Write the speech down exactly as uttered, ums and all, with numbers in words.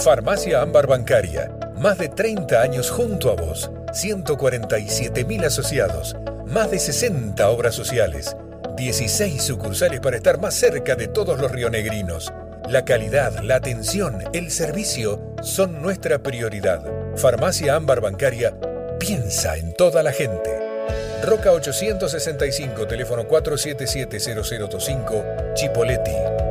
Farmacia Ámbar Bancaria, más de treinta años junto a vos, ciento cuarenta y siete mil asociados, más de sesenta obras sociales, dieciséis sucursales para estar más cerca de todos los rionegrinos. La calidad, la atención, el servicio son nuestra prioridad. Farmacia Ámbar Bancaria piensa en toda la gente. Roca ochocientos sesenta y cinco, teléfono cuatro siete siete, cero cero dos cinco, Chipoleti.